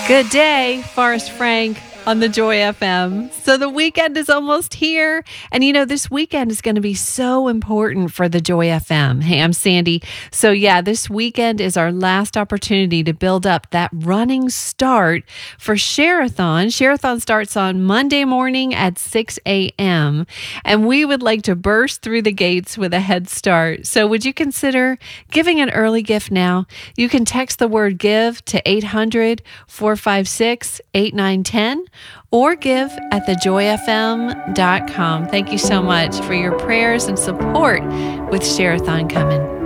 Good day, Forrest Frank on the Joy FM. So the weekend is almost here. And this weekend is going to be so important for the Joy FM. Hey, I'm Sandy. So this weekend is our last opportunity to build up that running start for Share-a-thon. Share-a-thon starts on Monday morning at 6 a.m. And we would like to burst through the gates with a head start. So would you consider giving an early gift now? You can text the word give to 800-456-8910 or give at thejoyfm.com. Thank you so much for your prayers and support with Share-a-thon coming.